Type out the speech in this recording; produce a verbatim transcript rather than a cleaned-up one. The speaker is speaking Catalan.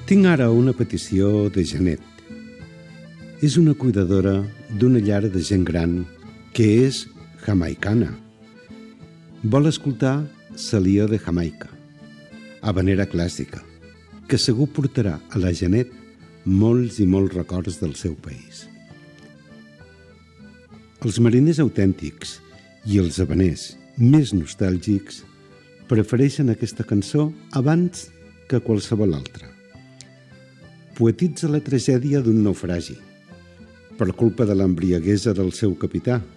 Tinc ara una petició de Janet. És una cuidadora d'una llar de gent gran que és jamaicana. Vol escoltar Salio de Jamaica, habanera clàssica, que segur portarà a la Janet molts i molts records del seu país. Els mariners autèntics i els habaners més nostàlgics prefereixen aquesta cançó abans que qualsevol altra. Poetitza la tragèdia d'un naufragi per culpa de l'embriaguesa del seu capità,